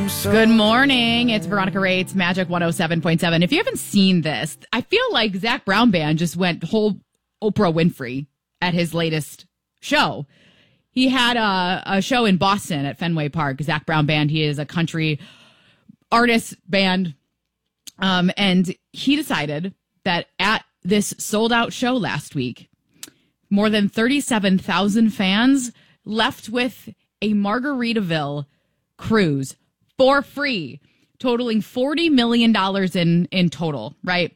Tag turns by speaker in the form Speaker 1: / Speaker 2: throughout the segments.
Speaker 1: Good morning. It's Veronica Rates, Magic 107.7. If you haven't seen this, I feel like Zach Brown Band just went whole Oprah Winfrey at his latest show. He had a show in Boston at Fenway Park. Zach Brown Band, he is a country artist band. And he decided that at this sold out show last week, more than 37,000 fans left with a Margaritaville cruise for free, totaling $40 million in total, right?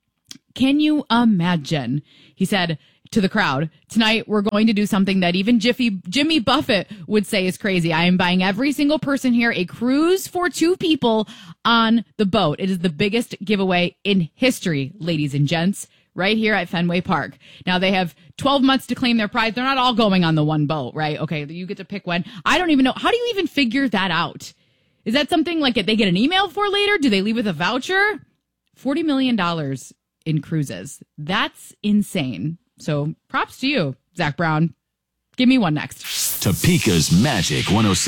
Speaker 1: Can you imagine? He said to the crowd, tonight we're going to do something that even Jimmy Buffett would say is crazy. I am buying every single person here a cruise for 2 people on the boat. It is the biggest giveaway in history, ladies and gents, right here at Fenway Park. Now they have 12 months to claim their prize. They're not all going on the one boat, right? Okay, you get to pick when. I don't even know. How do you even figure that out? Is that something like they get an email for later? Do they leave with a voucher? $40 million in cruises. That's insane. So props to you, Zach Brown. Give me one next.
Speaker 2: Topeka's Magic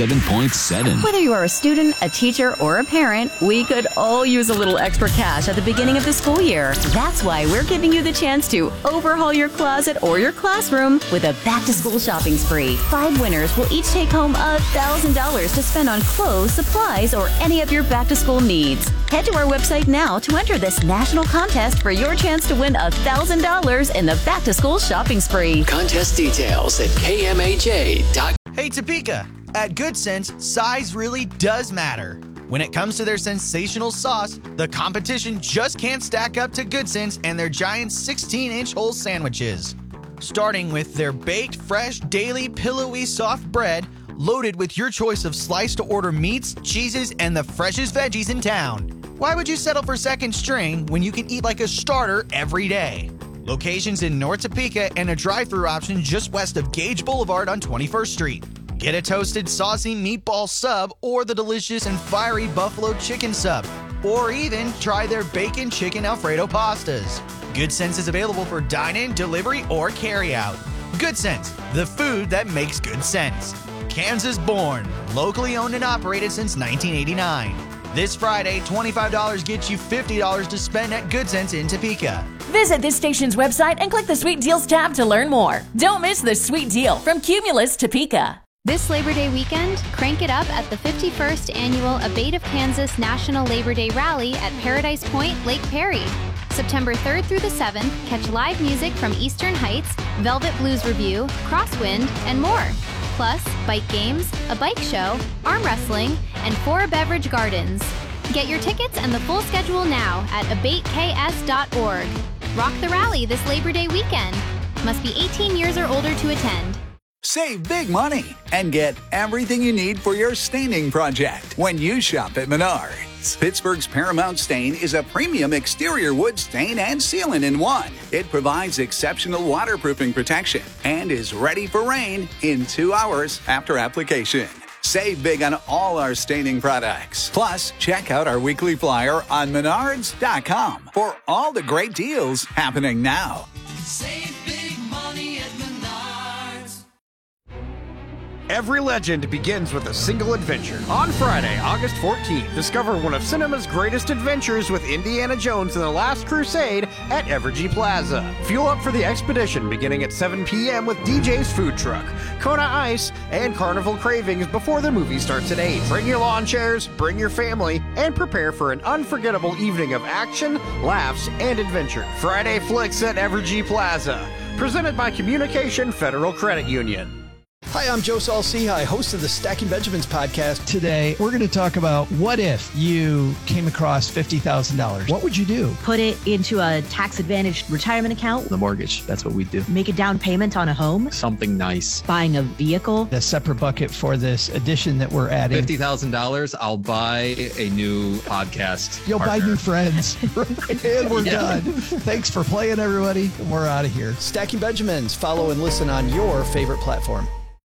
Speaker 2: 107.7.
Speaker 3: Whether you are a student, a teacher, or a parent, we could all use a little extra cash at the beginning of the school year. That's why we're giving you the chance to overhaul your closet or your classroom with a back-to-school shopping spree. 5 winners will each take home $1,000 to spend on clothes, supplies, or any of your back-to-school needs. Head to our website now to enter this national contest for your chance to win $1,000 in the back-to-school shopping spree.
Speaker 2: Contest details at kmaj.com.
Speaker 4: Hey Topeka, at Good Sense, size really does matter. When it comes to their sensational sauce, the competition just can't stack up to Good Sense and their giant 16-inch whole sandwiches. Starting with their baked, fresh, daily, pillowy, soft bread, loaded with your choice of sliced-to-order meats, cheeses, and the freshest veggies in town. Why would you settle for second string when you can eat like a starter every day? Locations in North Topeka and a drive-thru option just west of Gage Boulevard on 21st Street. Get a toasted, saucy meatball sub or the delicious and fiery buffalo chicken sub. Or even try their bacon chicken Alfredo pastas. Good Sense is available for dine-in, delivery, or carry-out. Good Sense, the food that makes good sense. Kansas born, locally owned and operated since 1989. This Friday, $25 gets you $50 to spend at Good Sense in Topeka.
Speaker 5: Visit this station's website and click the Sweet Deals tab to learn more. Don't miss the sweet deal from Cumulus Topeka.
Speaker 6: This Labor Day weekend, crank it up at the 51st Annual Abate of Kansas National Labor Day Rally at Paradise Point, Lake Perry. September 3rd through the 7th, catch live music from Eastern Heights, Velvet Blues Review, Crosswind, and more. Plus, bike games, a bike show, arm wrestling, and 4 beverage gardens. Get your tickets and the full schedule now at abateks.org. Rock the rally this Labor Day weekend. Must be 18 years or older to attend.
Speaker 7: Save big money and get everything you need for your staining project when you shop at Menards. Pittsburgh's Paramount Stain is a premium exterior wood stain and sealant in one. It provides exceptional waterproofing protection and is ready for rain in 2 hours after application. Save big on all our staining products. Plus, check out our weekly flyer on Menards.com for all the great deals happening now.
Speaker 8: Save big money at Menards.
Speaker 9: Every legend begins with a single adventure. On Friday, August 14th, discover one of cinema's greatest adventures with Indiana Jones and the Last Crusade at Evergy Plaza. Fuel up for the expedition beginning at 7 p.m. with DJ's Food Truck, Kona Ice, and Carnival Cravings before the movie starts at 8. Bring your lawn chairs, bring your family, and prepare for an unforgettable evening of action, laughs, and adventure. Friday Flicks at Evergy Plaza. Presented by Communication Federal Credit Union.
Speaker 10: Hi, I'm Joe Saul-Sehy, host of the Stacking Benjamins podcast.
Speaker 11: Today, we're going to talk about what if you came across $50,000? What would you do?
Speaker 12: Put it into a tax-advantaged retirement account.
Speaker 13: The mortgage, that's what we do.
Speaker 12: Make a down payment on a home.
Speaker 13: Something nice.
Speaker 12: Buying a vehicle.
Speaker 11: A separate bucket for this addition that we're adding.
Speaker 13: $50,000, I'll buy a new podcast
Speaker 11: You'll
Speaker 13: partner.
Speaker 11: buy new friends. And we're done. Thanks for playing, everybody. We're out of here.
Speaker 10: Stacking Benjamins. Follow and listen on your favorite platform.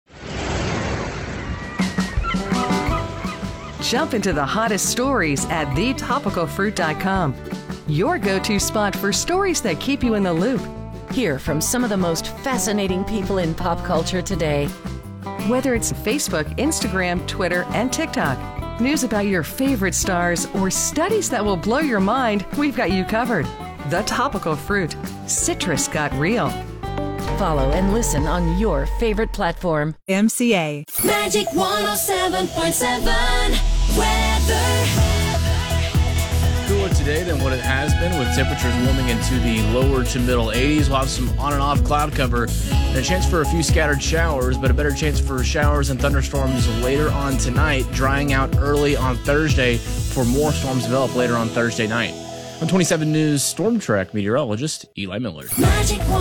Speaker 14: Jump into the hottest stories at thetopicalfruit.com. Your go-to spot for stories that keep you in the loop. Hear from some of the most fascinating people in pop culture today. Whether it's Facebook, Instagram, Twitter, and TikTok, news about your favorite stars, or studies that will blow your mind, we've got you covered. The Topical Fruit. Citrus got real. Follow and listen on your favorite platform.
Speaker 15: MCA.
Speaker 8: Magic 107.7 weather.
Speaker 16: Cooler today than what it has been, with temperatures warming into the lower to middle 80s. We'll have some on and off cloud cover and a chance for a few scattered showers, but a better chance for showers and thunderstorms later on tonight, drying out early on Thursday for more storms develop later on Thursday night. On 27 News, Storm Track meteorologist Eli Miller.
Speaker 8: Magic 107.7